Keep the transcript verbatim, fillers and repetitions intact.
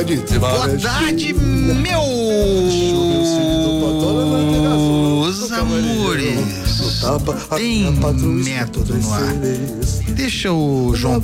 Boa tarde, meus amores. Tem método no ar. Deixa o João